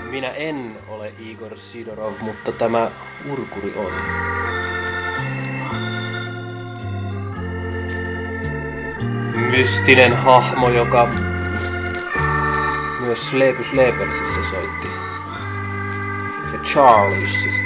Minä en ole Igor Sidorov, mutta tämä urkuri on. Mystinen hahmo, joka myös Sleepy Sleepersissä soitti. Ja Charliesissa